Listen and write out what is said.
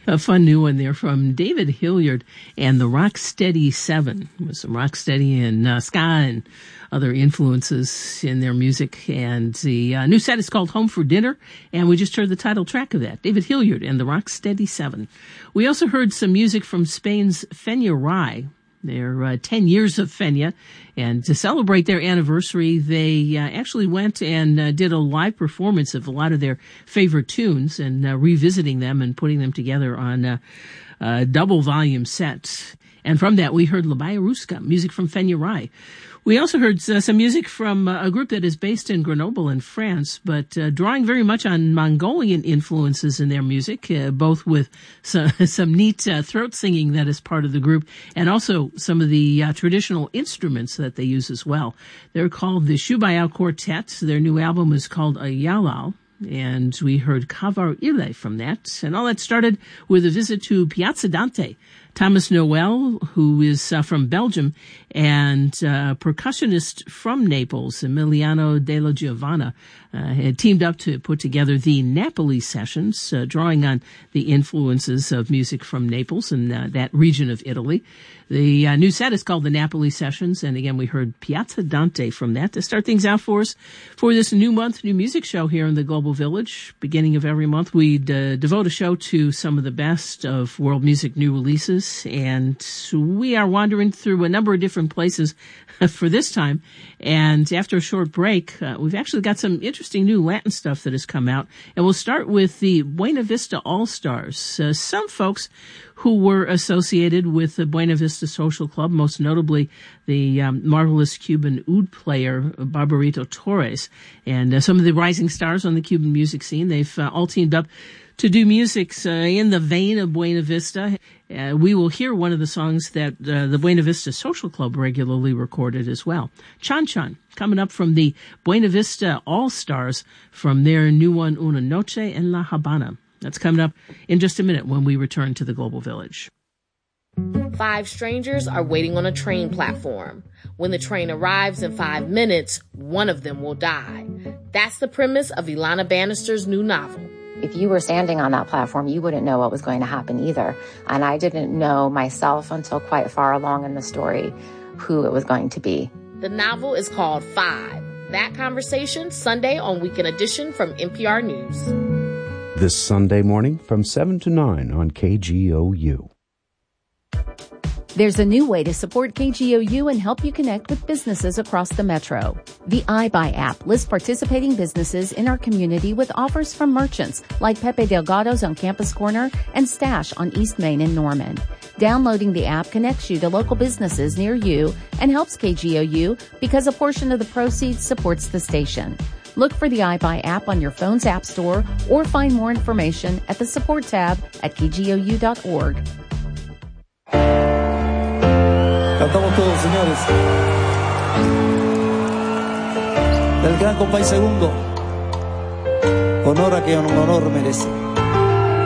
A fun new one there from David Hilliard and the Rocksteady Seven, with some rocksteady and ska and other influences in their music. And the new set is called Home for Dinner, and we just heard the title track of that, David Hilliard and the Rocksteady Seven. We also heard some music from Spain's Fenya Rai. They're 10 years of Fenya, and to celebrate their anniversary, they actually went and did a live performance of a lot of their favorite tunes and revisiting them and putting them together on a double volume set. And from that, we heard La Baya Ruska, music from Fenya Rai. We also heard some music from a group that is based in Grenoble in France, but drawing very much on Mongolian influences in their music, both with some neat throat singing that is part of the group, and also some of the traditional instruments that they use as well. They're called the Shubayao Quartet. Their new album is called Ayalal, and we heard Kavar Ile from that. And all that started with a visit to Piazza Dante. Thomas Noel, who is from Belgium, and percussionist from Naples, Emiliano Della Giovanna, had teamed up to put together the Napoli Sessions, drawing on the influences of music from Naples and that region of Italy. The new set is called the Napoli Sessions, and again, we heard Piazza Dante from that to start things out for us for this new month, new music show here in the Global Village. Beginning of every month, we devote a show to some of the best of world music new releases, and we are wandering through a number of different places for this time. And after a short break, we've actually got some interesting new Latin stuff that has come out, and we'll start with the Buena Vista All-Stars. Some folks who were associated with the Buena Vista Social Club, most notably the marvelous Cuban oud player Barbarito Torres, and some of the rising stars on the Cuban music scene. They've all teamed up to do music in the vein of Buena Vista. We will hear one of the songs that the Buena Vista Social Club regularly recorded as well. Chan Chan, coming up from the Buena Vista All-Stars from their new one, Una Noche en La Habana. That's coming up in just a minute when we return to the Global Village. 5 strangers are waiting on a train platform. When the train arrives in 5 minutes, one of them will die. That's the premise of Ilana Bannister's new novel. If you were standing on that platform, you wouldn't know what was going to happen either. And I didn't know myself until quite far along in the story who it was going to be. The novel is called 5. That conversation Sunday on Weekend Edition from NPR News. This Sunday morning from 7 to 9 on KGOU. There's a new way to support KGOU and help you connect with businesses across the metro. The iBuy app lists participating businesses in our community with offers from merchants like Pepe Delgado's on Campus Corner and Stash on East Main in Norman. Downloading the app connects you to local businesses near you and helps KGOU because a portion of the proceeds supports the station. Look for the iBuy app on your phone's app store or find more information at the support tab at kgou.org. Cantamos todos, señores. Del gran Compay Segundo. Honor a quien honor merece.